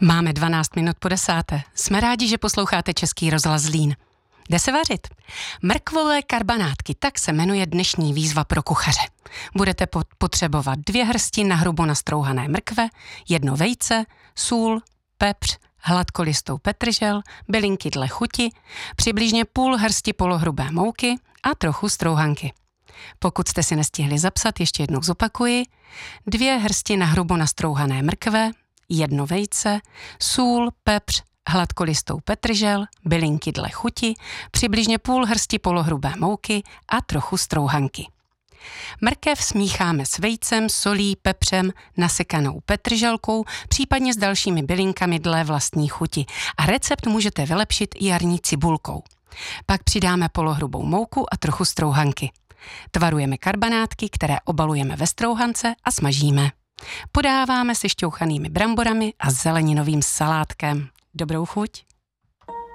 Máme 12 minut po 10. Jsme rádi, že posloucháte Český rozhlas Zlín. Jde se vařit. Mrkvové karbanátky, tak se jmenuje dnešní výzva pro kuchaře. Budete potřebovat 2 hrsti nahrubo nastrouhané mrkve, 1 vejce, sůl, pepř, hladkolistou petržel, bylinky dle chuti, přibližně půl hrsti polohrubé mouky a trochu strouhanky. Pokud jste si nestihli zapsat, ještě jednou zopakuji. 2 hrsti nahrubo nastrouhané mrkve, 1 vejce, sůl, pepř, hladkolistou petržel, bylinky dle chuti, přibližně půl hrsti polohrubé mouky a trochu strouhanky. Mrkev smícháme s vejcem, solí, pepřem, nasekanou petrželkou, případně s dalšími bylinkami dle vlastní chuti. A recept můžete vylepšit i jarní cibulkou. Pak přidáme polohrubou mouku a trochu strouhanky. Tvarujeme karbanátky, které obalujeme ve strouhance a smažíme. Podáváme se šťouchanými bramborami a zeleninovým salátkem. Dobrou chuť!